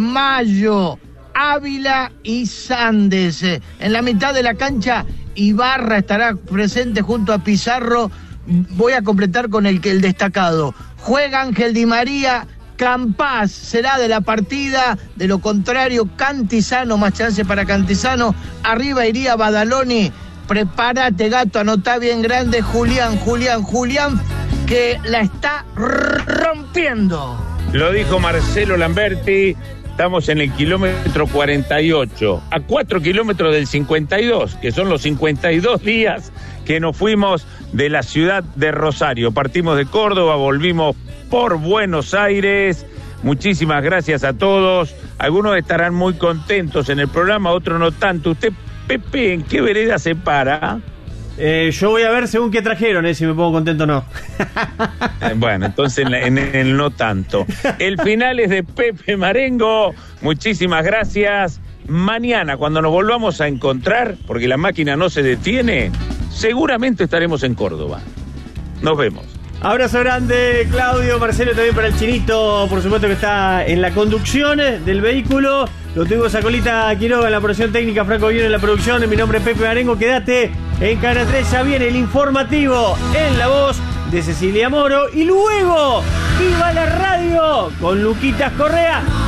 Mayo, Ávila y Sandes. En la mitad de la cancha, Ibarra estará presente junto a Pizarro. Voy a completar con el destacado. Juega Ángel Di María. Campás será de la partida, de lo contrario Cantizano, más chance para Cantizano. Arriba iría Badaloni. Prepárate, gato, anotá bien grande. Julián, que la está rompiendo. Lo dijo Marcelo Lamberti. Estamos en el kilómetro 48, a 4 kilómetros del 52, que son los 52 días que nos fuimos de la ciudad de Rosario. Partimos de Córdoba, volvimos por Buenos Aires. Muchísimas gracias a todos. Algunos estarán muy contentos en el programa, otros no tanto. Usted, Pepe, ¿en qué vereda se para? Yo voy a ver según qué trajeron, si me pongo contento o no. Bueno, entonces en el no tanto. El final es de Pepe Marengo. Muchísimas gracias. Mañana, cuando nos volvamos a encontrar, porque la máquina no se detiene, seguramente estaremos en Córdoba. Nos vemos. Abrazo grande, Claudio, Marcelo, también para el Chinito, por supuesto que está en la conducción del vehículo. Lo tuvimos a Colita Quiroga en la operación técnica, Franco Viene en la producción. Mi nombre es Pepe Marengo, quédate en Cadena 3, ya viene el informativo en la voz de Cecilia Moro. Y luego, ¡viva la radio! Con Luquitas Correa.